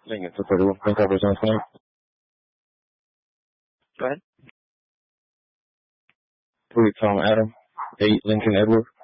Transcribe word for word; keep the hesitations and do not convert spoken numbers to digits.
Lincoln two thirty-one, bank coverage on tonight. Go ahead. Three Tom Adam, eight Lincoln Edward.